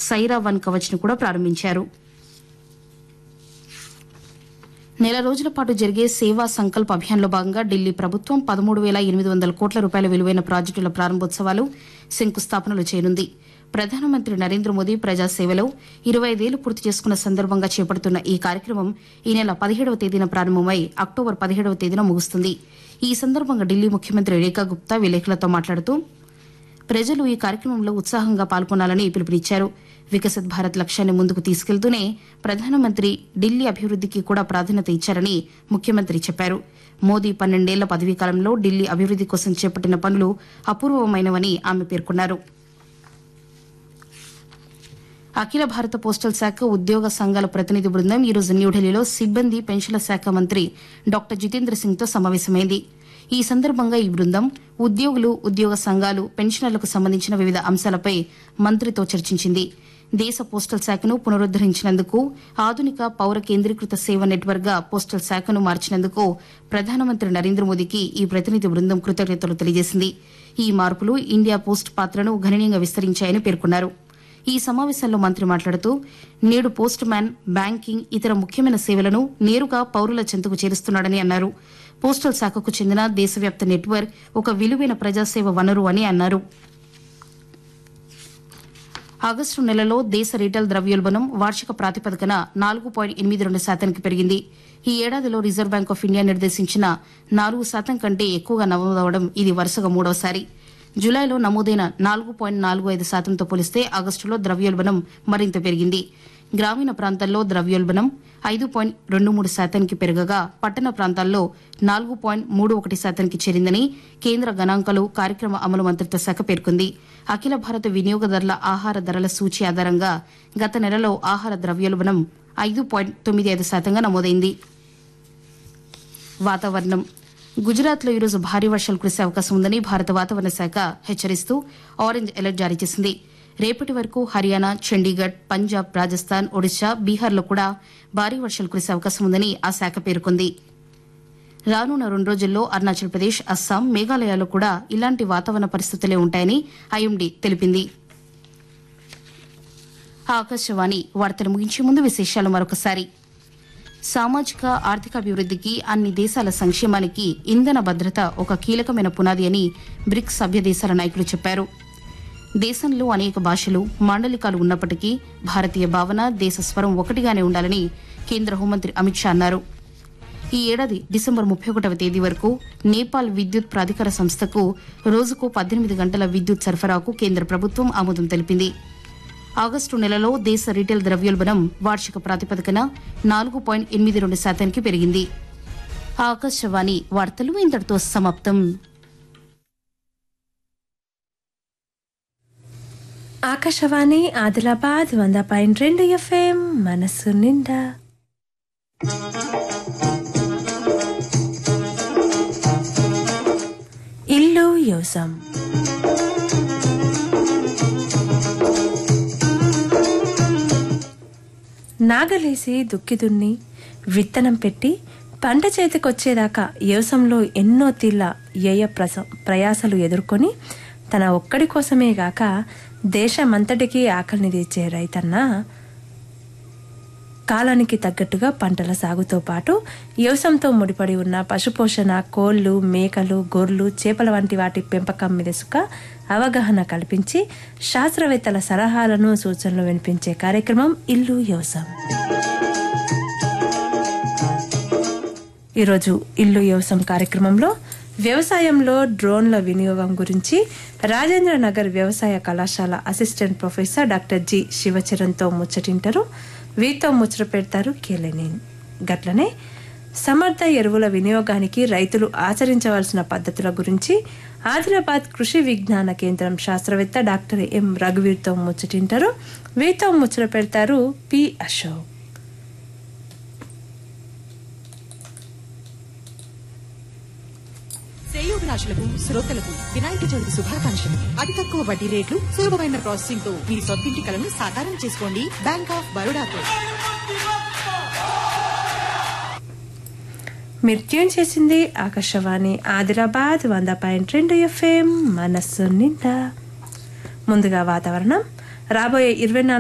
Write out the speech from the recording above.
Sye Raa one Kavach ను కూడా ప్రారంభించారు. నెల రోజుల పాటు జరిగే సేవా సంకల్ప్ అభియాన్లో భాగంగా ఢిల్లీ ప్రభుత్వం 13,800 కోట్ల రూపాయల విలువైన ప్రాజెక్టుల ప్రారంభోత్సవాలు, శంకుస్థాపనలు చేయనుంది. ప్రధానమంత్రి నరేంద్ర మోదీ ప్రజాసేవలో 25 ఏళ్లు పూర్తి చేసుకున్న సందర్భంగా చేపడుతున్న ఈ కార్యక్రమం ఈ నెల 17వ తేదీన ప్రారంభమై అక్టోబర్ 17వ తేదీన ముగుస్తుంది. ఈ సందర్భంగా ఢిల్లీ ముఖ్యమంత్రి రేఖా గుప్తా విలేకరులతో మాట్లాడుతూ ప్రజలు ఈ కార్యక్రమంలో ఉత్సాహంగా పాల్గొనాలని పిలుపునిచ్చారు. వికసిత్ భారత్ లక్ష్యాన్ని ముందుకు తీసుకెళ్తూనే ప్రధానమంత్రి ఢిల్లీ అభివృద్దికి కూడా ప్రాధాన్యత ఇచ్చారని ముఖ్యమంత్రి చెప్పారు. మోదీ 12 ఏళ్ల పదవీకాలంలో ఢిల్లీ అభివృద్ది కోసం చేపట్టిన పనులు అపూర్వమైనవని ఆమె పేర్కొన్నారు. అఖిల భారత పోస్టల్ శాఖ ఉద్యోగ సంఘాల ప్రతినిధి బృందం ఈరోజు న్యూఢిల్లీలో సిబ్బంది పెన్షన్ల శాఖ మంత్రి డాక్టర్ జితేంద్ర సింగ్తో సమావేశమైంది. ఈ సందర్భంగా ఈ బృందం ఉద్యోగులు, ఉద్యోగ సంఘాలు, పెన్షనర్లకు సంబంధించిన వివిధ అంశాలపై మంత్రితో చర్చించింది. దేశ పోస్టల్ శాఖను పునరుద్దరించినందుకు, ఆధునిక పౌర కేంద్రీకృత సేవ నెట్వర్క్ గా పోస్టల్ శాఖను మార్చినందుకు ప్రధానమంత్రి నరేంద్ర మోదీకి ఈ ప్రతినిధి బృందం కృతజ్ఞతలు తెలియజేసింది. ఈ మార్పులు ఇండియా పోస్ట్ పాత్రను గణనీయంగా విస్తరించాయని పేర్కొన్నారు. ఈ సమావేశంలో మంత్రి మాట్లాడుతూ నేడు పోస్ట్ మ్యాన్ బ్యాంకింగ్, ఇతర ముఖ్యమైన సేవలను నేరుగా పౌరుల చెంతకు చేరుస్తున్నాడని అన్నారు. పోస్టల్ శాఖకు చెందిన దేశవ్యాప్త నెట్వర్క్ ఒక విలువైన ప్రజాసేవ వనరు అని అన్నారు. ఆగస్టు నెలలో దేశ రీటైల్ ద్రవ్యోల్బణం వార్షిక ప్రాతిపదికన 4.82% పెరిగింది. ఈ ఏడాదిలో రిజర్వ్ బ్యాంక్ ఆఫ్ ఇండియా నిర్దేశించిన 4% కంటే ఎక్కువగా నమోదవడం ఇది వరుసగా మూడవసారి. జులైలో నమోదైన 4.45%తో పోలిస్తే ఆగస్టులో ద్రవ్యోల్బణం మరింత పెరిగింది. గ్రామీణ ప్రాంతాల్లో ద్రవ్యోల్బణం 5.23%కి పెరగగా పట్టణ ప్రాంతాల్లో 4.31%కి చేరిందని కేంద్ర గణాంకాలు, కార్యక్రమ అమలు మంత్రిత్వ శాఖ పేర్కొంది. అఖిల భారత వినియోగదారుల ఆహార ధరల సూచీ ఆధారంగా గత నెలలో ఆహార ద్రవ్యోల్బణం 5.95%గా నమోదైంది. వాతావరణం. గుజరాత్లో ఈరోజు భారీ వర్షాలు కురిసే అవకాశం ఉందని భారత వాతావరణ శాఖ హెచ్చరిస్తూ ఆరెంజ్ అలర్ట్ జారీ చేసింది. రేపటి వరకు హర్యానా, చండీగఢ్, పంజాబ్, రాజస్థాన్, ఒడిశా, బీహార్లో కూడా భారీ వర్షాలు కురిసే అవకాశం ఉందని ఆ శాఖ పేర్కొంది. రానున్న 2 రోజుల్లో అరుణాచల్ ప్రదేశ్, అస్సాం, మేఘాలయాల్లో కూడా ఇలాంటి వాతావరణ పరిస్థితులే ఉంటాయని ఐఎండీ తెలిపింది. ఆకాశవాణి వార్తలు ముగించే ముందు విశేషాలు మరొకసారి. సామాజిక, ఆర్థికాభివృద్దికి, అన్ని దేశాల సంక్షేమానికి ఇంధన భద్రత ఒక కీలకమైన పునాది అని బ్రిక్స్ సభ్య దేశాల నాయకులు చెప్పారు. దేశంలో అనేక భాషలు, మాండలికాలు ఉన్నప్పటికీ భారతీయ భావన, దేశ స్వరం ఒకటిగానే ఉండాలని కేంద్ర హోంమంత్రి అమిత్ షా అన్నారు. ఈ ఏడాది డిసెంబర్ 31వ తేదీ వరకు నేపాల్ విద్యుత్ ప్రాధికార సంస్థకు రోజుకు 18 గంటల విద్యుత్ సరఫరాకు కేంద్ర ప్రభుత్వం ఆమోదం తెలిపింది. ఆగస్టు నెలలో దేశ రీటైల్ ద్రవ్యోల్బణం వార్షిక ప్రాతిపదికన 4.82%కి పెరిగింది. ఆకాశవాణి వార్తలు ఇంతటితో సమాప్తం. ఆకాశవాణి ఆదిలాబాద్ 100.2 FM మనసు నిండా. ఇల్లు యోసం. నాగలేసి దుక్కి దున్ని విత్తనం పెట్టి పంట చేతికొచ్చేదాకా వ్యవసాయంలో ఎన్నో తీళ్ళ ప్రయాసలు ఎదుర్కొని తన ఒక్కడి కోసమే గాక దేశమంతటికీ ఆకలిని తీర్చే రైతన్న కాలానికి తగ్గట్టుగా పంటల సాగుతో పాటు వ్యవసాయంతో ముడిపడి ఉన్న పశుపోషణ, కోళ్లు, మేకలు, గొర్రెలు, చేపల వంటి వాటి పెంపకం మీద అవగాహన కల్పించి శాస్త్రవేత్తల సలహాలను, సూచనలు వినిపించే కార్యక్రమం ఇల్లు వ్యవసాయం. ఈరోజు ఇల్లు వ్యవసాయం కార్యక్రమంలో వ్యవసాయంలో డ్రోన్ల వినియోగం గురించి రాజేంద్ర నగర్ వ్యవసాయ కళాశాల అసిస్టెంట్ ప్రొఫెసర్ డాక్టర్ జి శివచరణ్తో ముచ్చటింటారు. వీరితో ముచ్చట పెడతారు కేలేనేని. గట్లనే సమర్థ ఎరువుల వినియోగానికి రైతులు ఆచరించవలసిన పద్ధతుల గురించి ఆదిలాబాద్ కృషి విజ్ఞాన కేంద్రం శాస్త్రవేత్త డాక్టర్ ఎం రఘువీర్తో ముచ్చటింటారు. వీరితో ముచ్చట పెడతారు పి అశోక్. శ్రేయోభిలాషులకు, శ్రోతలకు వినాయక చవితి శుభాకాంక్షలు. అతి తక్కువ వడ్డీ రేట్లు, సులభమైన ప్రాసెసింగ్ తో మీ సొంతింటి కలను సాకారం చేసుకోండి బ్యాంక్ ఆఫ్ బరోడాతో. మీరు ట్యూన్ చేసింది ఆకాశవాణి ఆదిలాబాద్ 100.2 FM మనస్సు నిండా. ముందుగా వాతావరణం. రాబోయే 24